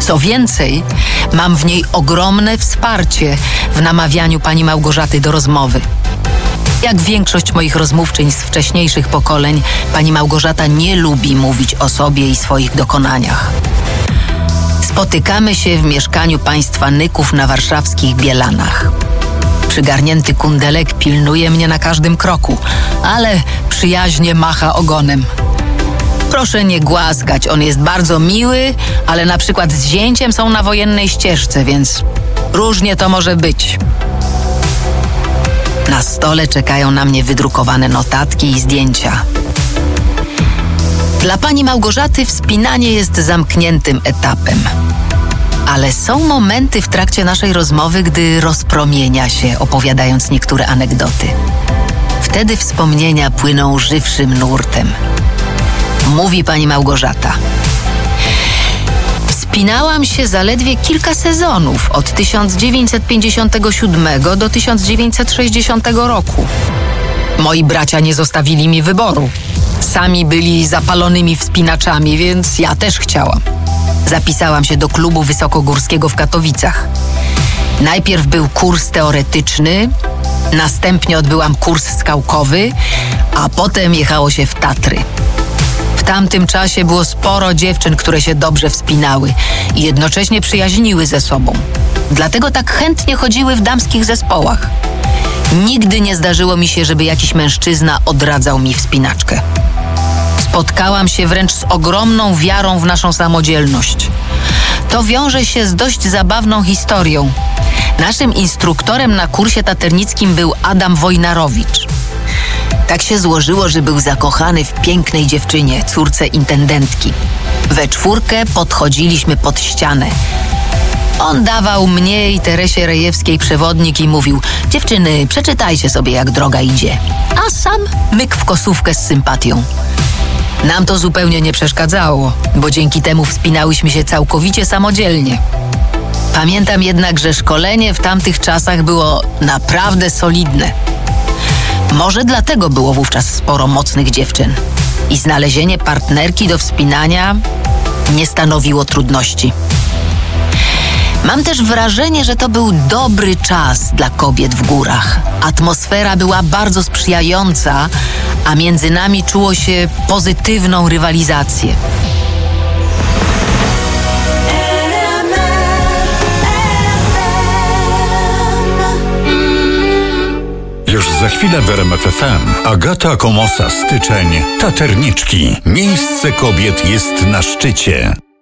Co więcej, mam w niej ogromne wsparcie w namawianiu pani Małgorzaty do rozmowy. Jak większość moich rozmówczyń z wcześniejszych pokoleń, pani Małgorzata nie lubi mówić o sobie i swoich dokonaniach. Spotykamy się w mieszkaniu państwa Nyków na warszawskich Bielanach. Przygarnięty kundelek pilnuje mnie na każdym kroku, ale przyjaźnie macha ogonem. Proszę nie głaskać, on jest bardzo miły, ale na przykład z zięciem są na wojennej ścieżce, więc różnie to może być. Na stole czekają na mnie wydrukowane notatki i zdjęcia. Dla pani Małgorzaty wspinanie jest zamkniętym etapem. Ale są momenty w trakcie naszej rozmowy, gdy rozpromienia się, opowiadając niektóre anegdoty. Wtedy wspomnienia płyną żywszym nurtem. Mówi pani Małgorzata: wspinałam się zaledwie kilka sezonów, od 1957 do 1960 roku. Moi bracia nie zostawili mi wyboru. Sami byli zapalonymi wspinaczami, więc ja też chciałam. Zapisałam się do klubu wysokogórskiego w Katowicach. Najpierw był kurs teoretyczny, następnie odbyłam kurs skałkowy, a potem jechało się w Tatry. W tamtym czasie było sporo dziewczyn, które się dobrze wspinały i jednocześnie przyjaźniły ze sobą. Dlatego tak chętnie chodziły w damskich zespołach. Nigdy nie zdarzyło mi się, żeby jakiś mężczyzna odradzał mi wspinaczkę. Spotkałam się wręcz z ogromną wiarą w naszą samodzielność. To wiąże się z dość zabawną historią. Naszym instruktorem na kursie taternickim był Adam Wojnarowicz. Tak się złożyło, że był zakochany w pięknej dziewczynie, córce intendentki. We czwórkę podchodziliśmy pod ścianę. On dawał mnie i Teresie Rejewskiej przewodnik i mówił: dziewczyny, przeczytajcie sobie, jak droga idzie. A sam myk w kosówkę z sympatią. Nam to zupełnie nie przeszkadzało, bo dzięki temu wspinałyśmy się całkowicie samodzielnie. Pamiętam jednak, że szkolenie w tamtych czasach było naprawdę solidne. Może dlatego było wówczas sporo mocnych dziewczyn i znalezienie partnerki do wspinania nie stanowiło trudności. Mam też wrażenie, że to był dobry czas dla kobiet w górach. Atmosfera była bardzo sprzyjająca, a między nami czuło się pozytywną rywalizację. Już za chwilę w RMF FM. Agata Komosa, styczeń. Taterniczki. Miejsce kobiet jest na szczycie.